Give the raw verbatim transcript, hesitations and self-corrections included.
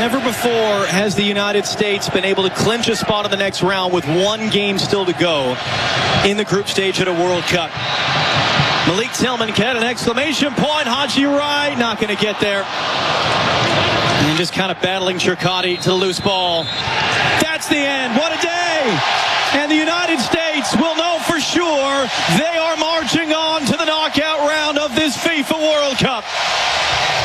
Never before has the United States been able to clinch a spot in the next round with one game still to go in the group stage at a World Cup. Malik Tillman get an exclamation point. Haji Wright not going to get there. And just kind of battling Chircotti to the loose ball. That's the end. What a day! And the United States will know for sure they are marching on to the knockout round of this FIFA World Cup.